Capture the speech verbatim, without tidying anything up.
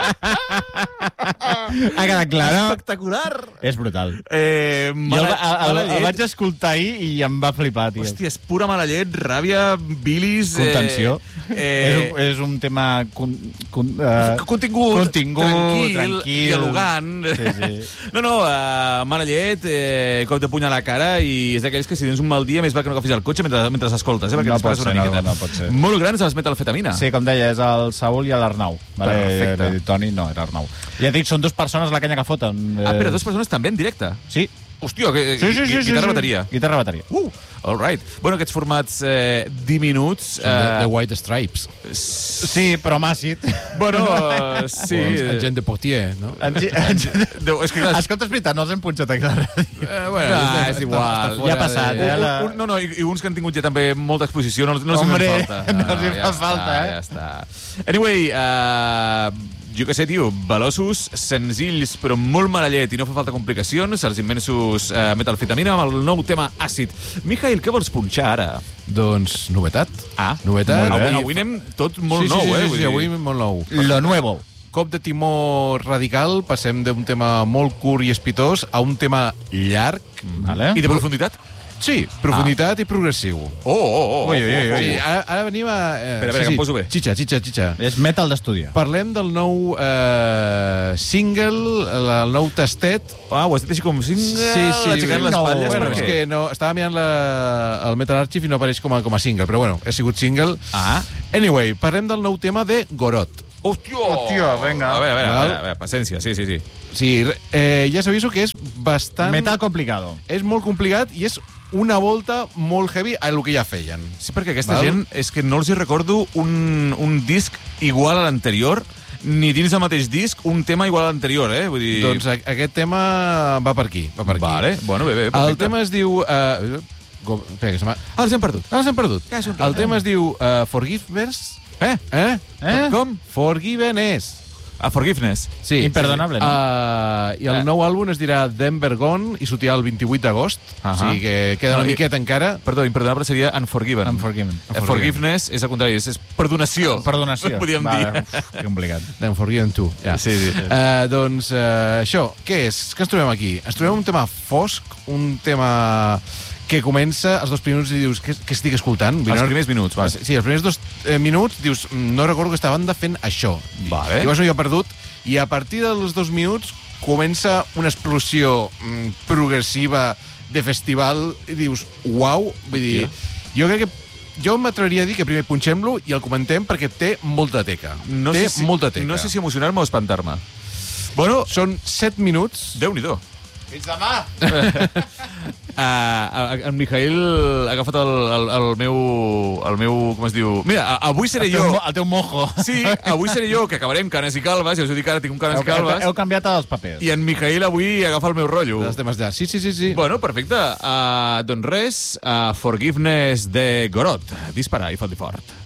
Ha quedat clar, no? Espectacular. És brutal. Eh, Jo el, mala, el, el, mala el llet. vaig escoltar ahir i em va flipar, tio. Hòstia, és pura mala llet, ràbia, bilis... Contenció. Eh, és, eh, un, és un tema... Con, con, uh, contingut, contingut, tranquil, tranquil, dialogant. Sí, sí. No, no, uh, mala llet, eh, cop de puny a la cara, i és d'aquells que si tens un mal dia més val que no agafis el cotxe mentre, mentre s'escoltes, eh, perquè No no pot ser, una no, miqueta. no pot ser. Molt grans a les metalfetamina. Sí, com deia, és el Saúl i l'Arnau. Vale? Perfecte. He dit Toni, no, era Arnau. Ja et dic, són dues persones la canya que foten. Ah, però dues persones també en directe. Sí. Hòstia, que, Sí, sí, sí, guitarra sí, bateria. Guitarra bateria. Uh, all right. Bueno, aquests formats eh, diminuts... Són de, de Eh, White Stripes. Sí, però m'àcid. bueno, uh, sí... El gent de Portier, no? En, en, Déu, és que clar, Escolta, és veritat, no els hem punxat aquí a la ràdio. Eh, bueno, Ah, és igual. Ja ha passat, Un, eh? La... un, no, no, i, i uns que han tingut ja també molta exposició, no, no els hi Hombre, fa falta. no els hi ja fa falta, està, eh? Ja està. Anyway, uh, jo què sé, tio, veloços, senzills, però molt mala llet i no fa falta complicacions, els immensos uh, metalfetamina amb el nou tema àcid. Mijail, què vols punxar ara? Doncs novetat. Ah, Novetat. Avui, avui anem tot molt sí, nou, sí, sí, eh? Sí, Vull sí, dir- avui molt nou. Lo nuevo. Cop de timó radical, passem d'un tema molt curt i espitós a un tema llarg. Vale. I de profunditat? Sí, profunditat ah. i progressiu. Oh, oh, oh. Ui, ui, ui. Sí, ara, ara venim a... Eh, Espera, espera, que em poso bé. Xitxa, xitxa, xitxa. És metal d'estudi. Parlem del nou eh, single, el nou tastet. Ah, ho has dit així com single, Sí, sí, aixecant les no, espatlles. Bueno, per és què? que no, estava mirant la, el Metal Archive i no apareix com a, com a single, però bueno, ha sigut single. Ah. Anyway, parlem del nou tema de Gorot. Hòstia! Hòstia, vinga. A veure, a veure, a Val. veure, a veure, paciència, sí, sí, sí. Sí, eh, ja s'aviso que és bastant... Metal complicado. És molt complicat i és una volta molt heavy a el que ja feien. Sí, perquè aquesta Val. gent és que no els hi recordo un, un disc igual a l'anterior, ni dins del mateix disc un tema igual a l'anterior, eh? Vull dir... Doncs a, aquest tema va per aquí, va per aquí. Vale, bueno, bé, bé, perfecte. El tema es diu... Uh, go, espera, que se m'ha... Ah, els hem perdut. Ah, s'han perdut. Ja són El tema es diu uh, Forgiveness. Eh? Eh? Eh? Com? Forgiveness. A Forgiveness. Sí. Imperdonable, no? Uh, I el Eh. nou àlbum es dirà Denver Gone i sortirà el vint-i-vuit d'agost. Ahà. O sigui que queda una No, i- miqueta encara. Perdó, imperdonable seria Unforgiven. Unforgiven. Eh, Forgiveness és el contrari, és, és perdonació. Perdonació. Podríem Vale. dir. Uf, que complicat. D'Unforgiven tu. Ja. Sí, sí. Uh, doncs uh, això, què és? Què ens trobem aquí? Ens trobem un tema fosc, un tema que comença els dos primers minuts i dius, què, què estic escoltant? Els primers minuts, va. Sí, els primers dos eh, minuts dius, "Mm, no recordo aquesta banda fent això. Vale. Llavors jo he perdut, i a partir dels dos minuts comença una explosió mm, progressiva de festival i dius, uau, vull dir, jo crec que jo m'atreviria a dir que primer punxem-lo i el comentem perquè té molta teca. No té sé si, molta teca. No sé si emocionar-me o espantar-me. Bueno, Són set minuts. Déu-n'hi-do. Fins demà! Uh, en Mijail ha agafat el, el, el meu... El meu... Com es diu? Mira, a- avui seré El jo... teu, mo- el teu mojo. Sí, avui seré jo, que acabarem canes i calves, ja us ho dic ara, tinc un canes Heu, i calves, heu canviat els papers. i en Mijail avui agafa el meu rotllo. Els temes de... Sí, sí, sí, sí. Bueno, perfecte. Uh, doncs res, uh, Forgiveness de Gorot. Dispara i fot-li fort.